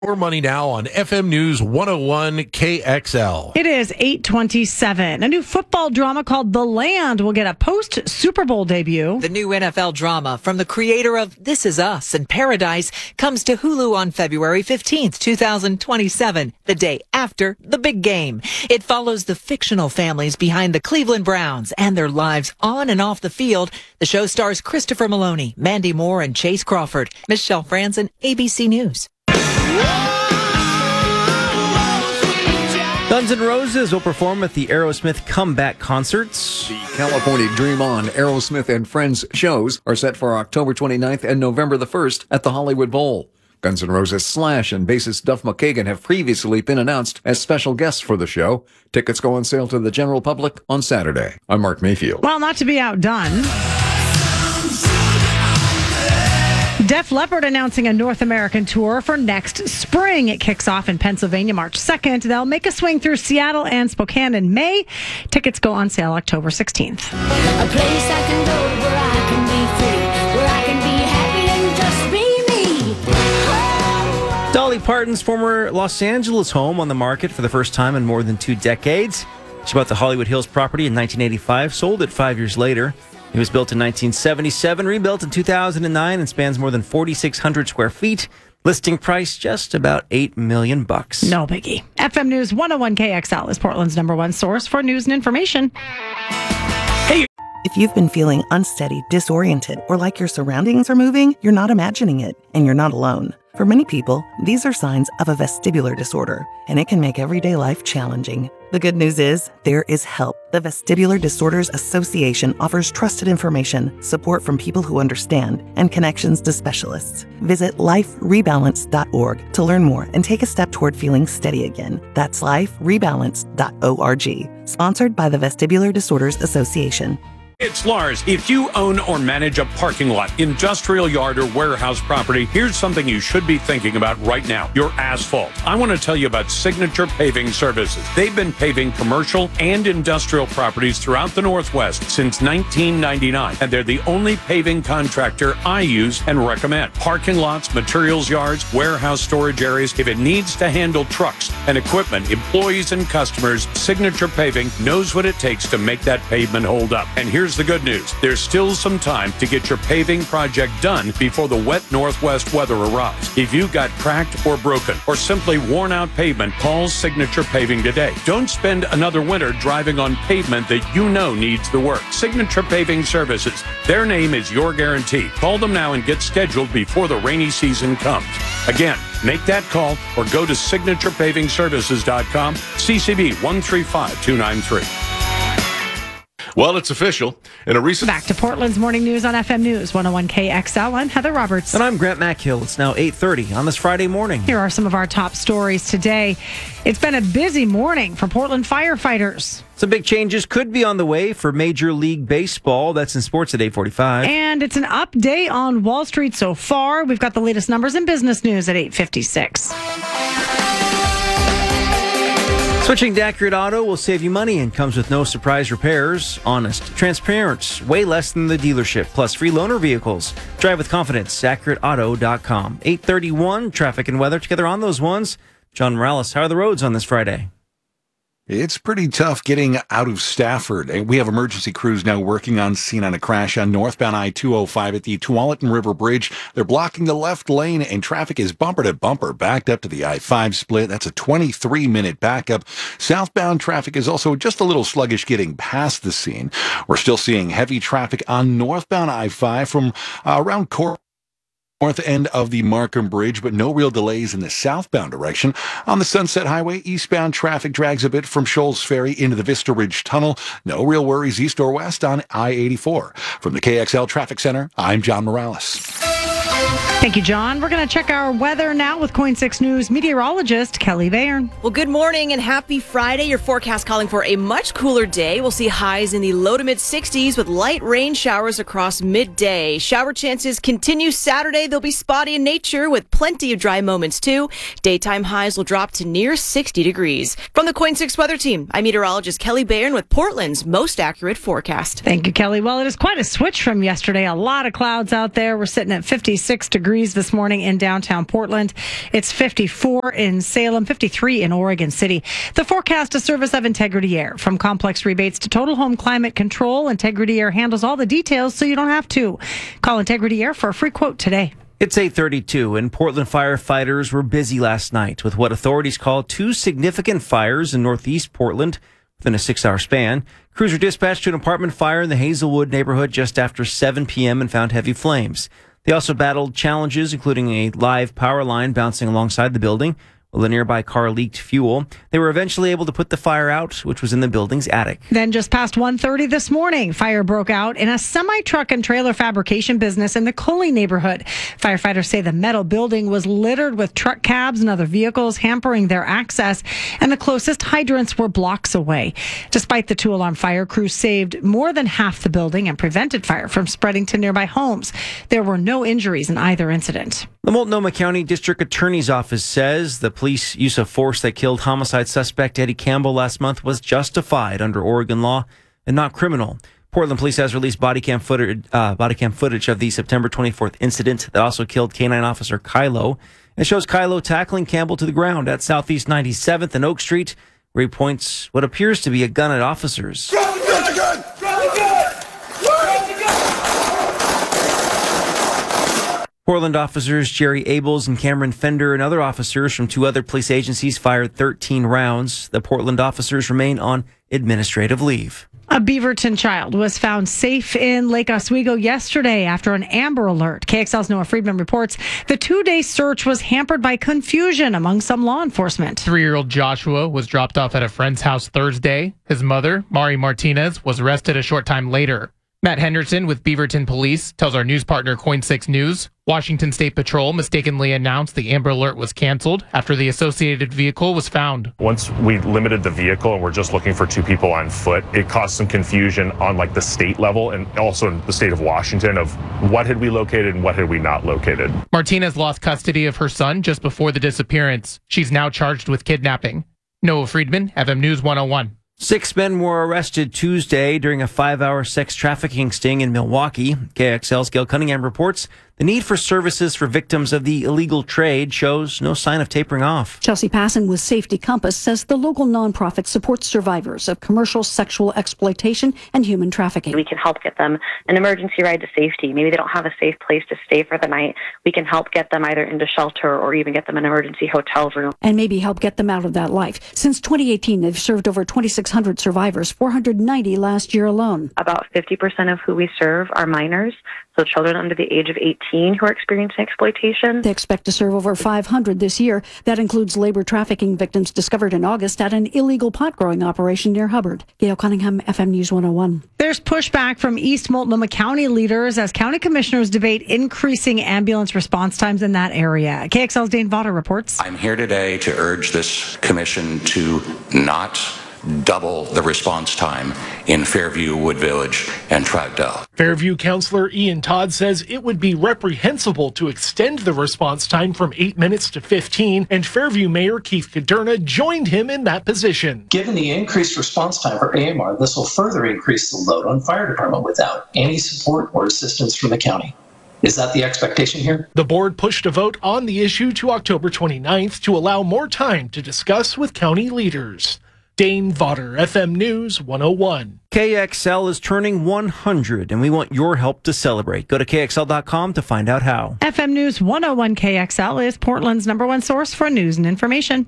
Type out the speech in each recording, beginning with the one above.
More money now on FM News 101 KXL. It is 8:27. A new football drama called The Land will get a post-Super Bowl debut. The new NFL drama from the creator of This Is Us and Paradise comes to Hulu on February 15th, 2027, the day after the big game. It follows the fictional families behind the Cleveland Browns and their lives on and off the field. The show stars Christopher Maloney, Mandy Moore, and Chase Crawford. Michelle Franzen, ABC News. Guns N' Roses will perform at the Aerosmith comeback concerts. The California Dream On, Aerosmith and Friends shows are set for October 29th and November the 1st at the Hollywood Bowl. Guns N' Roses Slash and bassist Duff McKagan have previously been announced as special guests for the show. Tickets go on sale to the general public on Saturday. I'm Mark Mayfield. Well, not to be outdone, Def Leppard announcing a North American tour for next spring. It kicks off in Pennsylvania March 2nd. They'll make a swing through Seattle and Spokane in May. Tickets go on sale October 16th. A place I can go where I can be free, where I can be happy and just be me. Dolly Parton's former Los Angeles home on the market for the first time in more than 2 decades. She bought the Hollywood Hills property in 1985, sold it 5 years later. It was built in 1977, rebuilt in 2009, and spans more than 4,600 square feet. Listing price just about $8 million. No biggie. FM News 101 KXL is Portland's #1 source for news and information. If you've been feeling unsteady, disoriented, or like your surroundings are moving, you're not imagining it, and you're not alone. For many people, these are signs of a vestibular disorder, and it can make everyday life challenging. The good news is, there is help. The Vestibular Disorders Association offers trusted information, support from people who understand, and connections to specialists. Visit liferebalance.org to learn more and take a step toward feeling steady again. That's liferebalance.org. Sponsored by the Vestibular Disorders Association. It's Lars. If you own or manage a parking lot, industrial yard, or warehouse property, here's something you should be thinking about right now: your asphalt. I want to tell you about Signature Paving Services. They've been paving commercial and industrial properties throughout the Northwest since 1999, and they're the only paving contractor I use and recommend. Parking lots, materials yards, warehouse storage areas. If it needs to handle trucks and equipment, employees, and customers, Signature Paving knows what it takes to make that pavement hold up. And here's the good news: there's still some time to get your paving project done before the wet Northwest weather arrives. If you've got cracked or broken or simply worn out pavement, call Signature Paving today. Don't spend another winter driving on pavement that you know needs the work. Signature Paving Services. Their name is your guarantee. Call them now and get scheduled before the rainy season comes. Again, make that call or go to signaturepavingservices.com, CCB 135293. Well, it's official. In a recent Back to Portland's morning news on FM News 101 KXL. I'm Heather Roberts. And I'm Grant Mackhill. It's now 8:30 on this Friday morning. Here are some of our top stories today. It's been a busy morning for Portland firefighters. Some big changes could be on the way for Major League Baseball. That's in sports at 8:45. And it's an update on Wall Street so far. We've got the latest numbers in business news at 8:56. Switching to Accurate Auto will save you money and comes with no surprise repairs. Honest, transparent, way less than the dealership, plus free loaner vehicles. Drive with confidence. AccurateAuto.com. 8:31, traffic and weather together on those ones. John Morales, how are the roads on this Friday? It's pretty tough getting out of Stafford. We have emergency crews now working on scene on a crash on northbound I-205 at the Tualatin River Bridge. They're blocking the left lane, and traffic is bumper to bumper backed up to the I-5 split. That's a 23-minute backup. Southbound traffic is also just a little sluggish getting past the scene. We're still seeing heavy traffic on northbound I-5 from around north end of the Markham Bridge, but no real delays in the southbound direction. On the Sunset Highway, eastbound traffic drags a bit from Shoals Ferry into the Vista Ridge Tunnel. No real worries east or west on I-84. From the KXL Traffic Center, I'm John Morales. Thank you, John. We're going to check our weather now with KOIN 6 News meteorologist Kelly Bayern. Well, good morning and happy Friday. Your forecast calling for a much cooler day. We'll see highs in the low to mid 60s with light rain showers across midday. Shower chances continue Saturday. They'll be spotty in nature with plenty of dry moments too. Daytime highs will drop to near 60 degrees. From the KOIN 6 weather team, I'm meteorologist Kelly Bayern with Portland's most accurate forecast. Thank you, Kelly. Well, it is quite a switch from yesterday. A lot of clouds out there. We're sitting at 56 56 degrees this morning in downtown Portland. It's 54 in Salem, 53 in Oregon City. The forecast, a service of Integrity Air. From complex rebates to total home climate control, Integrity Air handles all the details so you don't have to. Call Integrity Air for a free quote today. It's 8:32, and Portland firefighters were busy last night with what authorities call two significant fires in northeast Portland within a 6-hour span. Crews were dispatched to an apartment fire in the Hazelwood neighborhood just after 7 p.m. and found heavy flames. They also battled challenges, including a live power line bouncing alongside the building, while a nearby car leaked fuel. They were eventually able to put the fire out, which was in the building's attic. Then just past 1:30 this morning, fire broke out in a semi-truck and trailer fabrication business in the Cully neighborhood. Firefighters say the metal building was littered with truck cabs and other vehicles, hampering their access, and the closest hydrants were blocks away. Despite the 2-alarm fire, crews saved more than half the building and prevented fire from spreading to nearby homes. There were no injuries in either incident. The Multnomah County District Attorney's Office says the police use of force that killed homicide suspect Eddie Campbell last month was justified under Oregon law and not criminal. Portland Police has released body cam footage of the September 24th incident that also killed K-9 officer Kylo. It shows Kylo tackling Campbell to the ground at Southeast 97th and Oak Street, where he points what appears to be a gun at officers. Grab the gun! Grab the gun! Grab the gun! Portland officers Jerry Abels and Cameron Fender and other officers from 2 other police agencies fired 13 rounds. The Portland officers remain on administrative leave. A Beaverton child was found safe in Lake Oswego yesterday after an Amber Alert. KXL's Noah Friedman reports the 2-day search was hampered by confusion among some law enforcement. 3-year-old Joshua was dropped off at a friend's house Thursday. His mother, Mari Martinez, was arrested a short time later. Matt Henderson with Beaverton Police tells our news partner Coin 6 News, Washington State Patrol mistakenly announced the Amber Alert was canceled after the associated vehicle was found. Once we limited the vehicle and we're just looking for 2 people on foot, it caused some confusion on like the state level and also in the state of Washington of what had we located and what had we not located. Martinez lost custody of her son just before the disappearance. She's now charged with kidnapping. Noah Friedman, FM News 101. 6 men were arrested Tuesday during a 5-hour sex trafficking sting in Milwaukee. KXL's Gail Cunningham reports the need for services for victims of the illegal trade shows no sign of tapering off. Chelsea Passon with Safety Compass says the local nonprofit supports survivors of commercial sexual exploitation and human trafficking. We can help get them an emergency ride to safety. Maybe they don't have a safe place to stay for the night. We can help get them either into shelter or even get them an emergency hotel room. And maybe help get them out of that life. Since 2018, they've served over 2,600 survivors, 490 last year alone. About 50% of who we serve are minors, so children under the age of 18 who are experiencing exploitation. They expect to serve over 500 this year. That includes labor trafficking victims discovered in August at an illegal pot growing operation near Hubbard. Gail Cunningham, FM News 101. There's pushback from East Multnomah County leaders as county commissioners debate increasing ambulance response times in that area. KXL's Dane Vaughter reports. I'm here today to urge this commission to not double the response time in Fairview, Wood Village, and Troutdale. Fairview Councilor Ian Todd says it would be reprehensible to extend the response time from 8 minutes to 15, and Fairview Mayor Keith Kaderna joined him in that position. Given the increased response time for AMR, this will further increase the load on fire department without any support or assistance from the county. Is that the expectation here? The board pushed a vote on the issue to October 29th to allow more time to discuss with county leaders. Dane Vaughter, FM News 101. KXL is turning 100, and we want your help to celebrate. Go to KXL.com to find out how. FM News 101 KXL is Portland's #1 source for news and information.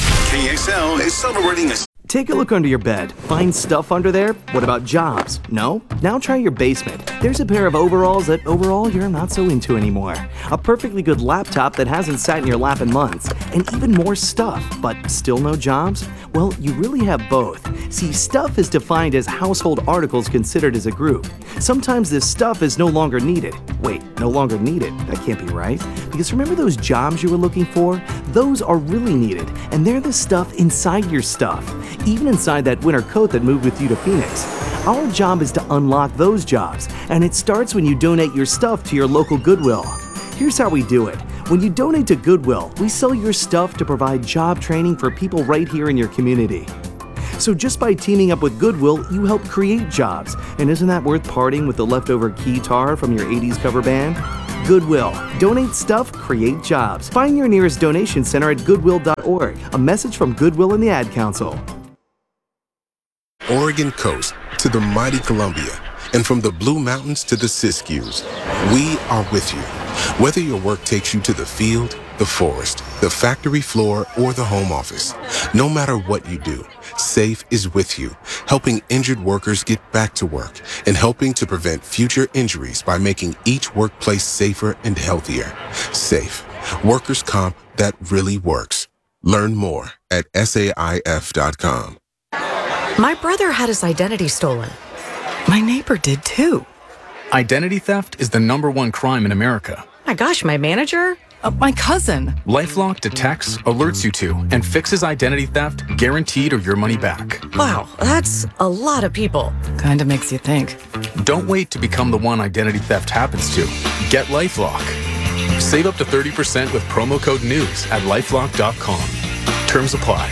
KXL is celebrating a... Take a look under your bed. Find stuff under there? What about jobs? No? Now try your basement. There's a pair of overalls that overall you're not so into anymore. A perfectly good laptop that hasn't sat in your lap in months. And even more stuff, but still no jobs? Well, you really have both. See, stuff is defined as household articles considered as a group. Sometimes this stuff is no longer needed. Wait, no longer needed? That can't be right. Because remember those jobs you were looking for? Those are really needed, and they're the stuff inside your stuff. Even inside that winter coat that moved with you to Phoenix. Our job is to unlock those jobs, and it starts when you donate your stuff to your local Goodwill. Here's how we do it. When you donate to Goodwill, we sell your stuff to provide job training for people right here in your community. So just by teaming up with Goodwill, you help create jobs. And isn't that worth parting with the leftover keytar from your 80s cover band? Goodwill. Donate stuff, create jobs. Find your nearest donation center at goodwill.org. A message from Goodwill and the Ad Council. Oregon coast to the mighty Columbia, and from the Blue Mountains to the Siskiyous, we are with you. Whether your work takes you to the field, the forest, the factory floor, or the home office, no matter what you do, SAFE is with you, helping injured workers get back to work and helping to prevent future injuries by making each workplace safer and healthier. SAFE, workers' comp that really works. Learn more at SAIF.com. My brother had his identity stolen. My neighbor did too. Identity theft is the #1 crime in America. My gosh, my manager? My cousin. LifeLock detects, alerts you to, and fixes identity theft, guaranteed or your money back. Wow, that's a lot of people. Kinda makes you think. Don't wait to become the one identity theft happens to. Get LifeLock. Save up to 30% with promo code NEWS at lifelock.com. Terms apply.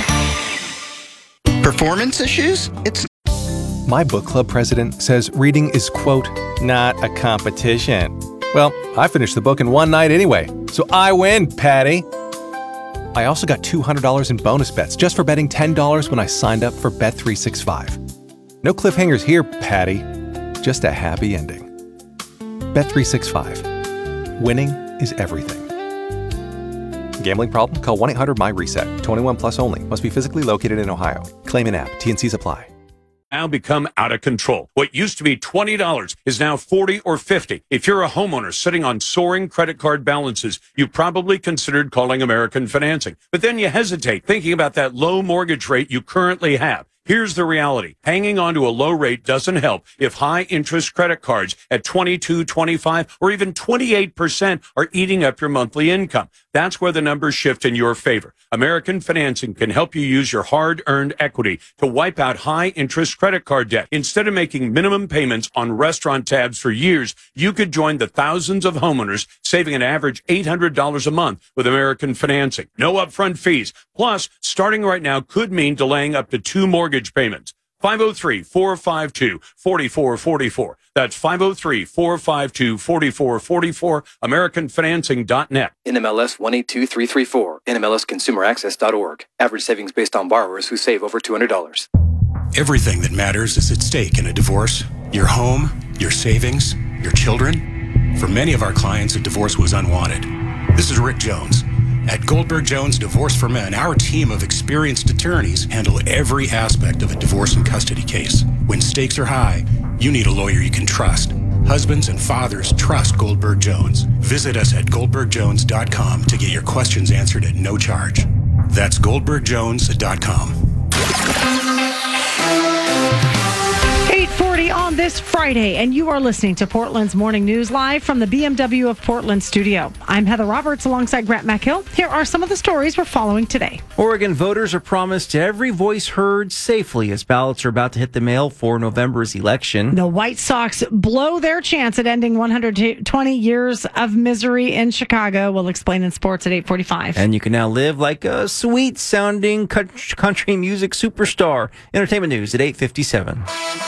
Performance issues? My book club president says reading is, quote, not a competition. Well, I finished the book in one night anyway, so I win, Patty. I also got $200 in bonus bets just for betting $10 when I signed up for Bet365. No cliffhangers here, Patty. Just a happy ending. Bet365. Winning is everything. Gambling problem? Call 1-800-MY-RESET. 21 plus only. Must be physically located in Ohio. Claim in app. T&Cs apply. Now become out of control. What used to be $20 is now $40 or $50. If you're a homeowner sitting on soaring credit card balances, you probably considered calling American Financing. But then you hesitate, thinking about that low mortgage rate you currently have. Here's the reality. Hanging on to a low rate doesn't help if high interest credit cards at 22, 25, or even 28% are eating up your monthly income. That's where the numbers shift in your favor. American Financing can help you use your hard-earned equity to wipe out high interest credit card debt. Instead of making minimum payments on restaurant tabs for years, you could join the thousands of homeowners saving an average $800 a month with American Financing. No upfront fees. Plus, starting right now could mean delaying up to 2 mortgage payments. 503-452-4444. That's 503-452-4444. AmericanFinancing.net. NMLS 182334. NMLSConsumerAccess.org. Average savings based on borrowers who save over $200. Everything that matters is at stake in a divorce. Your home, your savings, your children. For many of our clients, a divorce was unwanted. This is Rick Jones. At Goldberg Jones Divorce for Men, our team of experienced attorneys handle every aspect of a divorce and custody case. When stakes are high, you need a lawyer you can trust. Husbands and fathers trust Goldberg Jones. Visit us at goldbergjones.com to get your questions answered at no charge. That's goldbergjones.com. 8:40 on this Friday, and you are listening to Portland's Morning News live from the BMW of Portland studio. I'm Heather Roberts alongside Grant McHill. Here are some of the stories we're following today. Oregon voters are promised every voice heard safely as ballots are about to hit the mail for November's election. The White Sox blow their chance at ending 120 years of misery in Chicago. We'll explain in sports at 8:45. And you can now live like a sweet-sounding country music superstar. Entertainment news at 8:57.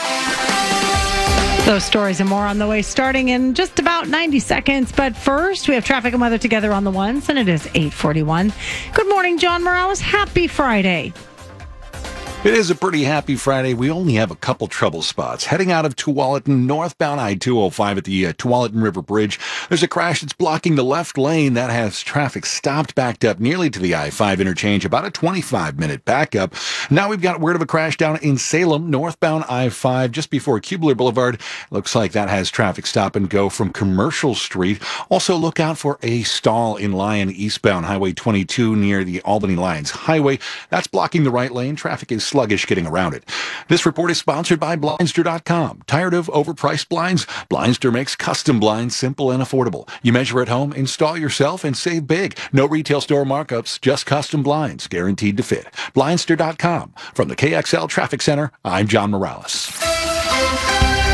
Those stories and more on the way, starting in just about 90 seconds. But first, we have traffic and weather together on the ones, and it is 8:41. Good morning, John Morales. Happy Friday. It is a pretty happy Friday. We only have a couple trouble spots. Heading out of Tualatin, northbound I-205 at the Tualatin River Bridge, there's a crash that's blocking the left lane. That has traffic stopped, backed up nearly to the I-5 interchange, about a 25-minute backup. Now we've got word of a crash down in Salem, northbound I-5, just before Kubler Boulevard. Looks like that has traffic stop and go from Commercial Street. Also look out for a stall in Lyon, eastbound Highway 22 near the Albany Lyons Highway. That's blocking the right lane. Traffic is sluggish getting around it. This report is sponsored by Blindster.com. Tired of overpriced blinds? Blindster makes custom blinds simple and affordable. You measure at home, install yourself, and save big. No retail store markups, just custom blinds, guaranteed to fit. Blindster.com. From the KXL Traffic Center, I'm John Morales.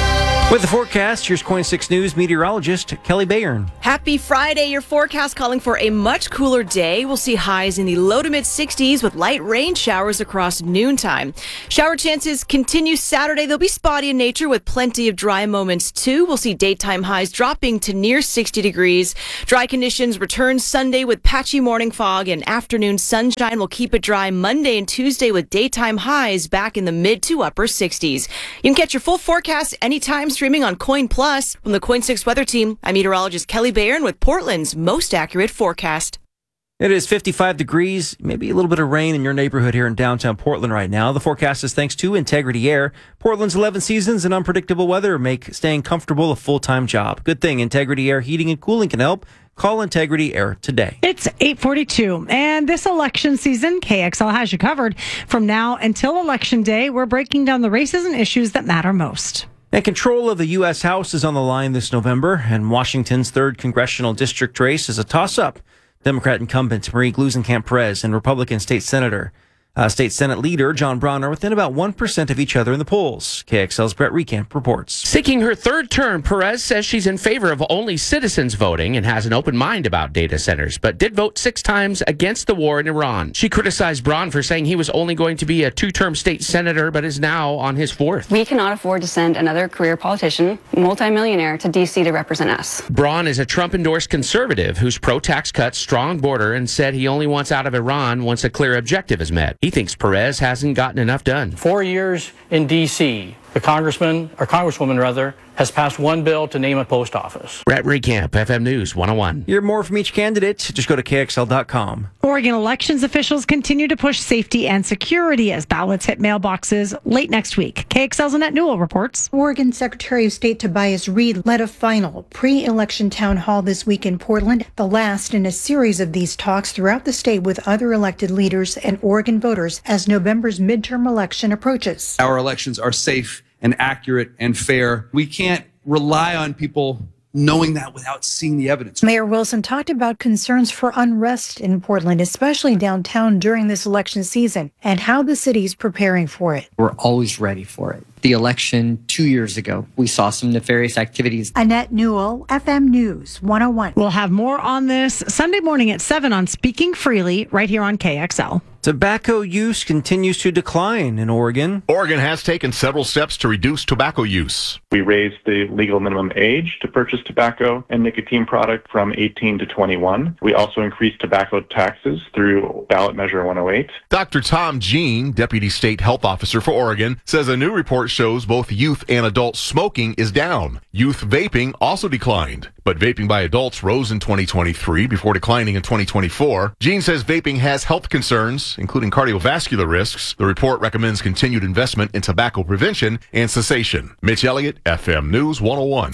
With the forecast, here's KOIN 6 News meteorologist Kelly Bayern. Happy Friday. Your forecast calling for a much cooler day. We'll see highs in the low to mid 60s with light rain showers across noontime. Shower chances continue Saturday. They'll be spotty in nature with plenty of dry moments too. We'll see daytime highs dropping to near 60 degrees. Dry conditions return Sunday with patchy morning fog and afternoon sunshine. Will keep it dry Monday and Tuesday with daytime highs back in the mid to upper 60s. You can catch your full forecast anytime streaming on KOIN Plus. From the KOIN 6 Weather Team, I'm meteorologist Kelly Bayern with Portland's most accurate forecast. It is 55 degrees, maybe a little bit of rain in your neighborhood here in downtown Portland right now. The forecast is thanks to Integrity Air. Portland's 11 seasons and unpredictable weather make staying comfortable a full-time job. Good thing Integrity Air Heating and Cooling can help. Call Integrity Air today. It's 8:42, and this election season, KXL has you covered. From now until Election Day, we're breaking down the races and issues that matter most. And control of the U.S. House is on the line this November, and Washington's 3rd congressional district race is a toss-up. Democrat incumbent Marie Gluesenkamp-Perez and Republican State Senate leader John Braun are within about 1% of each other in the polls. KXL's Brett Recamp reports. Seeking her 3rd term, Perez says she's in favor of only citizens voting and has an open mind about data centers, but did vote 6 times against the war in Iran. She criticized Braun for saying he was only going to be a 2-term state senator, but is now on his 4th. We cannot afford to send another career politician, multimillionaire, to D.C. to represent us. Braun is a Trump-endorsed conservative who's pro-tax cuts, strong border, and said he only wants out of Iran once a clear objective is met. He thinks Perez hasn't gotten enough done. 4 years in D.C., the congresswoman has passed one bill to name a post office. Brett Recamp, FM News 101. Hear more from each candidate. Just go to KXL.com. Oregon elections officials continue to push safety and security as ballots hit mailboxes late next week. KXL's Annette Newell reports. Oregon Secretary of State Tobias Reed led a final pre-election town hall this week in Portland, the last in a series of these talks throughout the state with other elected leaders and Oregon voters as November's midterm election approaches. Our elections are safe and accurate and fair. We can't rely on people knowing that without seeing the evidence. Mayor Wilson talked about concerns for unrest in Portland, especially downtown during this election season, and how the city's preparing for it. We're always ready for it. The election 2 years ago, we saw some nefarious activities. Annette Newell, FM News 101. We'll have more on this Sunday morning at 7 on Speaking Freely right here on KXL. Tobacco use continues to decline in Oregon. Oregon has taken several steps to reduce tobacco use. We raised the legal minimum age to purchase tobacco and nicotine product from 18 to 21. We also increased tobacco taxes through ballot measure 108. Dr. Tom Jean, Deputy State Health Officer for Oregon, says a new report shows both youth and adult smoking is down. Youth vaping also declined, but vaping by adults rose in 2023 before declining in 2024. Jean says vaping has health concerns, including cardiovascular risks. The report recommends continued investment in tobacco prevention and cessation. Mitch Elliott, FM News 101.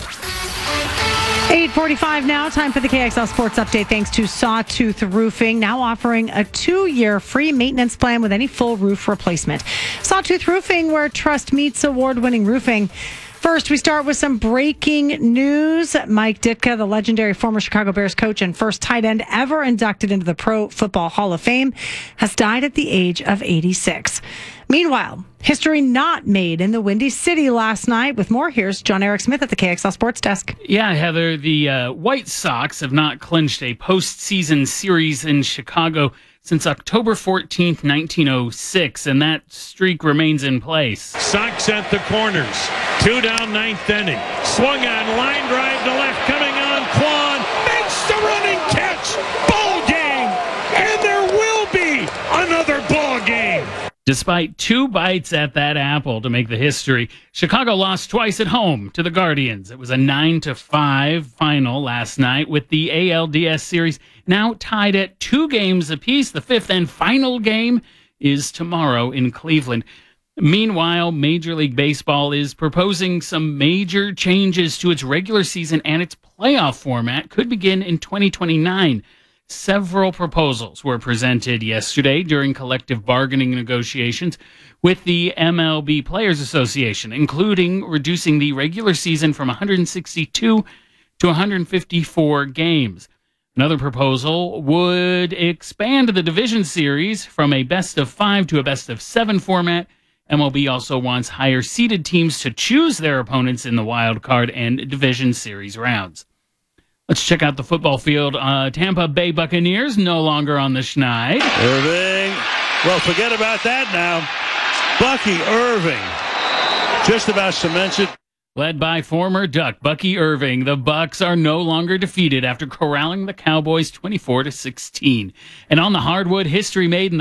8:45 now. Time for the KXL Sports Update. Thanks to Sawtooth Roofing, now offering a 2-year free maintenance plan with any full roof replacement. Sawtooth Roofing, where trust meets award-winning roofing. First, we start with some breaking news. Mike Ditka, the legendary former Chicago Bears coach and first tight end ever inducted into the Pro Football Hall of Fame, has died at the age of 86. Meanwhile, history not made in the Windy City last night. With more, here's John Eric Smith at the KXL Sports Desk. Yeah, Heather, the White Sox have not clinched a postseason series in Chicago since October 14th, 1906, and that streak remains in place. Sox at the corners. 2 down, 9th inning. Swung on, line drive to left, coming on, Kwan makes the running catch. Ball game! And there will be another ball game. Despite 2 bites at that apple to make the history, Chicago lost twice at home to the Guardians. It was a 9-5 final last night, with the ALDS series now tied at 2 games apiece. The 5th and final game is tomorrow in Cleveland. Meanwhile, Major League Baseball is proposing some major changes to its regular season, and its playoff format could begin in 2029. Several proposals were presented yesterday during collective bargaining negotiations with the MLB Players Association, including reducing the regular season from 162 to 154 games. Another proposal would expand the division series from a best-of-5 to a best-of-7 format, MLB also wants higher seeded teams to choose their opponents in the wild card and division series rounds. Let's check out the football field. Tampa Bay Buccaneers no longer on the Schneid. Irving. Well, forget about that now. Bucky Irving just about cements it. Led by former Duck Bucky Irving, the Bucs are no longer defeated after corralling the Cowboys 24-16. And on the hardwood, history made in the